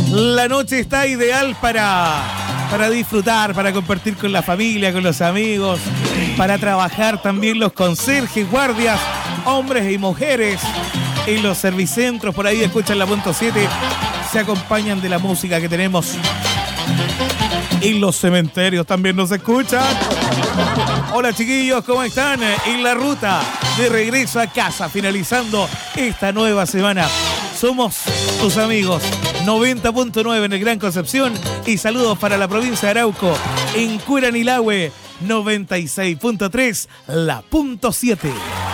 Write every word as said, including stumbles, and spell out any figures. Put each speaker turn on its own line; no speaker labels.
La noche está ideal para, para disfrutar, para compartir con la familia, con los amigos, para trabajar también los conserjes, guardias, hombres y mujeres. En los servicentros, por ahí escuchan la punto siete, se acompañan de la música que tenemos. En los cementerios también nos escuchan. Hola chiquillos, ¿cómo están? En la ruta de regreso a casa, finalizando esta nueva semana. Somos tus amigos, noventa punto nueve en el Gran Concepción, y saludos para la provincia de Arauco, en Curanilahue, noventa y seis punto tres, la punto siete.